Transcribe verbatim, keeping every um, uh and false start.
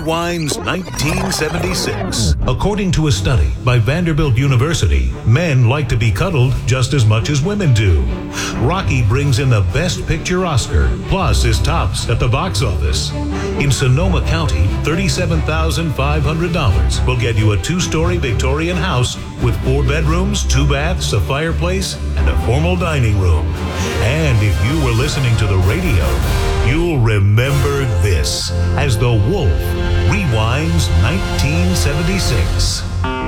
Rewinds nineteen seventy-six. According to a study by Vanderbilt University, men like to be cuddled just as much as women do. Rocky brings in the Best Picture Oscar, plus is tops at the box office. In Sonoma County, thirty-seven thousand five hundred dollars will get you a two-story Victorian house with four bedrooms, two baths, a fireplace, and a formal dining room. And if you were listening to the radio, you'll remember this as The Wolf Rewinds nineteen seventy-six.